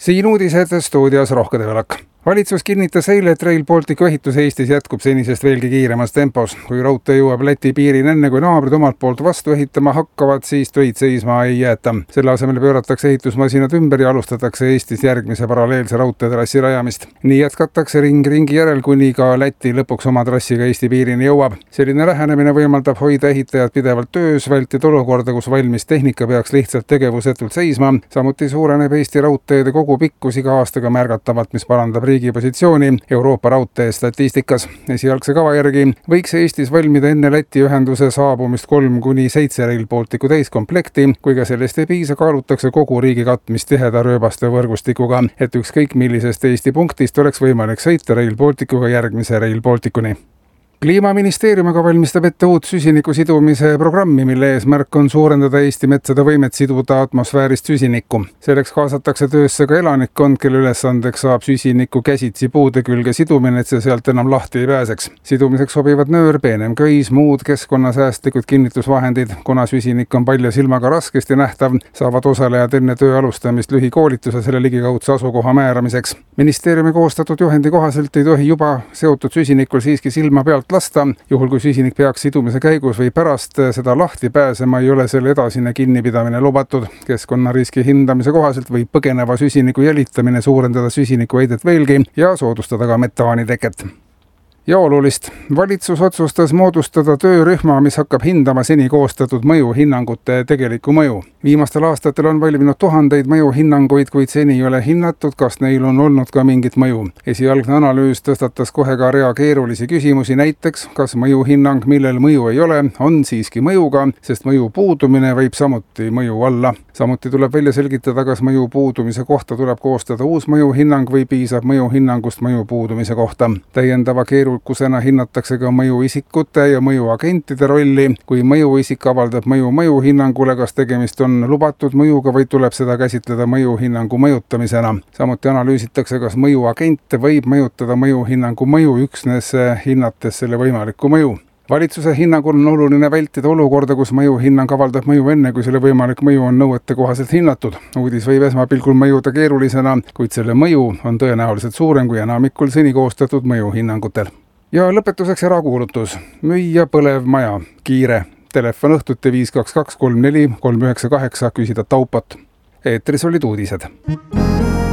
Siin uudised stuudios Rohke Tõelak. Valitsus kinnitas eile, et Rail Balticu ehitus Eestis jätkub senisest veelgi kiiremas tempos. Kui raudtee jõuab Läti piirin enne kui naabrid omalt poolt vastu ehitama hakkavad, siis töid seisma ei jäeta. Selle asemel pööratakse ehitusmasinad ümber ja alustatakse Eestis järgmise paralleelse raudteetrassi rajamist. Nii jätkatakse ringi järel, kuni ka Läti lõpuks oma trassiga Eesti piirini jõuab. Selline lähenemine võimaldab hoida ehitajad pidevalt töös, vältida olukorda, kus valmis tehnika peaks lihtsalt tegevusetult seisma. Samuti suureneb Eesti raudteede kogu pikkus iga aastaga märgatavalt, mis parandab riigi positsiooni Euroopa raudtee statistikas. Esialgse kava järgi võiks Eestis valmida enne Läti ühenduse saabumist 3-7 Rail Balticu täiskomplekti, kui ka sellest ei piisa, kaalutakse kogu riigi katmist tiheda rööbaste võrgustikuga, et ükskõik millisest Eesti punktist oleks võimalik sõita Rail Balticuga järgmise Rail Balticuni. Kliimaministeeriumiga valmistab ette uut süsiniku sidumise programmi, mille eesmärk on suurendada Eesti metsade võimet siduda atmosfäärist süsinikku. Selleks kaasatakse töösse ka elanikkond, kelle ülesandeks saab süsiniku käsitsi puude külge sidumine, et see sealt enam lahti ei pääseks. Sidumiseks sobivad nöör, peenem köis, muud keskkonnasäästlikud kinnitusvahendid. Kuna süsinik on palja silmaga raskesti nähtav, saavad osalejad enne töö alustamist lühikoolituse selle ligikaudse asukoha määramiseks. Ministeeriumi koostatud juhendi kohaselt ei tohi juba seotud süsinikul siiski silma pealt lasta. Juhul kui süsinik peaks sidumise käigus või pärast seda lahti pääsema, ei ole selle edasine kinnipidamine lubatud. Keskkonnariski hindamise kohaselt võib põgeneva süsiniku jälitamine suurendada süsinikuheidet veelgi ja soodustada ka metaani teket. Ja olulist. Valitsus otsustas moodustada töörühma, mis hakkab hindama seni koostatud mõjuhinnangute tegelikku mõju. Viimastel aastatel on valminud tuhandeid mõjuhinnanguid, kuid seni ei ole hinnatud, kas neil on olnud ka mingit mõju. Esialgne analüüs tõstatas kohe ka rea keerulisi küsimusi, näiteks, kas mõjuhinnang, millel mõju ei ole, on siiski mõjuga, sest mõju puudumine võib samuti mõju alla. Samuti tuleb välja selgitada, kas mõju puudumise kohta tuleb koostada uus mõjuhinnang või piisab mõjuhinnangust mõju puudumise kohta. Täiendava keerukusena hinnatakse ka mõjuisikute ja mõjuagentide rolli. Kui mõjuisik avaldab mõjuhinnangule, kas tegemist on lubatud mõjuga või tuleb seda käsitleda mõjuhinnangu mõjutamisena. Samuti analüüsitakse, kas mõjuagente võib mõjutada mõjuhinnangu mõju üksnes hinnates selle võimalikku mõju. Valitsuse hinnangul on oluline vältida olukorda, kus mõjuhinnang avaldab mõju enne, kui selle võimalik mõju on nõuete kohaselt hinnatud. Uudis võib esmapilgul mõjuda keerulisena, kuid selle mõju on tõenäoliselt suurem kui enamikul seni koostatud mõjuhinnangutel. Ja lõpetuseks erakuulutus. Müüa põlev maja. Kiire. Telefon õhtuti 522 34 398 küsida taupot. Eetris olid uudised.